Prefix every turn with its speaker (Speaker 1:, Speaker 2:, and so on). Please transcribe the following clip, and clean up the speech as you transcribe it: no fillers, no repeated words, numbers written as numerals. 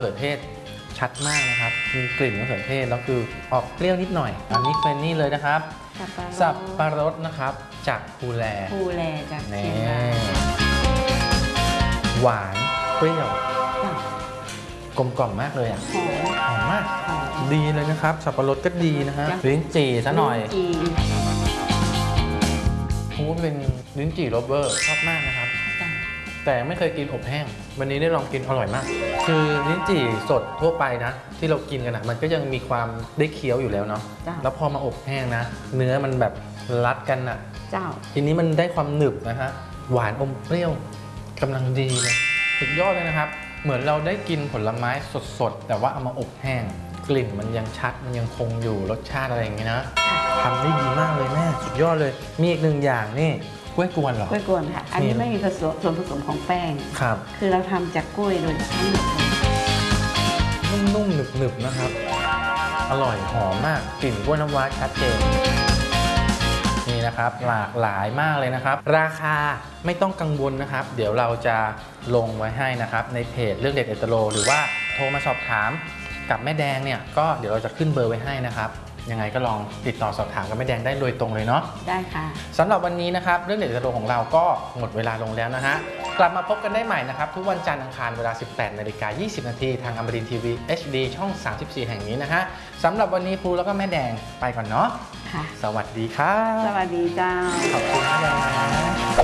Speaker 1: มะเขือเทศชัดมากนะครับมีกลิ่นมะเขือเทศแล้วคือออกเปรี้ยวนิดหน่อยอันนี้เป็นนี่เลยนะครับสับปะรดนะครับจากภูแล
Speaker 2: จากเชี
Speaker 1: นี่
Speaker 2: ยงราย
Speaker 1: หวานเปรี้ยวกลมกล่อมมากเลยอ่ะ
Speaker 2: หอม
Speaker 1: มากดีเลยนะครับสับปะรดก็ดีนะฮะลิ้นจี่ซะหน่อยผมว่าเป็นลิ้นจี่โรเบอร์ชอบมากนะครับแต่ไม่เคยกินอบแห้งวันนี้ได้ลองกินอร่อยมากคือลิ้นจี่สดทั่วไปนะที่เรากินกันนะมันก็ยังมีความได้เคี้ยวอยู่แล้วเนาะแล้วพอมาอบแห้งนะเนื้อมันแบบรัดกันอ่ะทีนี้มันได้ความหนึบนะฮะหวานอมเปรี้ยวกำลังดีเลยสุดยอดเลยนะครับเหมือนเราได้กินผลไม้สดๆแต่ว่าเอามาอบแห้งกลิ่นมันยังชัดมันยังคงอยู่รสชาติอะไรอย่างงี้นะทำได้ดีมากเลยแม่สุดยอดเลยมีอีกหนึ่งอย่างนี่กล้วยกวนเหรอก
Speaker 2: ล้วยกวนค่ะอันนี้ไม่มีส่วนผสมของแป้ง
Speaker 1: ครับ
Speaker 2: คือเราทำจากกล้วยโดยทั้งหมด
Speaker 1: นุ่มๆหนึบๆนะครับอร่อยหอมมากกลิ่นกล้วยน้ำว้าชัดเจนนี่นะครับหลากหลายมากเลยนะครับราคาไม่ต้องกังวลนะครับเดี๋ยวเราจะลงไว้ให้นะครับในเพจเรื่องเด็ดเอตโลหรือว่าโทรมาสอบถามกับแม่แดงเนี่ยก็เดี๋ยวเราจะขึ้นเบอร์ไว้ให้นะครับยังไงก็ลองติดต่อสอบถามกับแม่แดงได้โดยตรงเลยเนาะ
Speaker 2: ได้ค่ะ
Speaker 1: สำหรับวันนี้นะครับเรื่องเด็ดเอตโลของเราก็หมดเวลาลงแล้วนะฮะกลับมาพบกันได้ใหม่นะครับทุกวันจันทร์อังคารเวลา 18:20 น.ทางอมรินทร์ทีวี HD ช่อง 34 แห่งนี้นะฮะสำหรับวันนี้ครูแล้วก็แม่แดงไปก่อนเนาะ
Speaker 2: ค่ะ
Speaker 1: สวัสดีครับ
Speaker 2: สวัสดีเจ้า
Speaker 1: ขอบคุณแม่แดงนะ